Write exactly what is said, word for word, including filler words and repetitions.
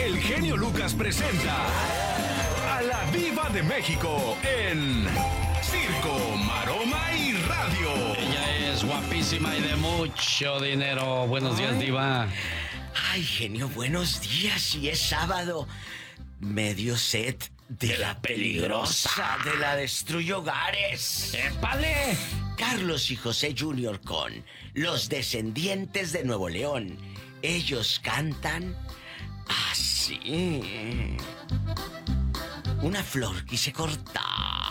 el genio Lucas presenta a la Diva de México en Circo, Maroma y Radio. Ella es guapísima y de mucho dinero. Buenos días, Diva. Ay, genio, buenos días. Y es sábado. Medio set de la peligrosa, de la destruye hogares. ¡Épale! Carlos y José junior con Los Descendientes de Nuevo León. Ellos cantan así. Una flor quise cortar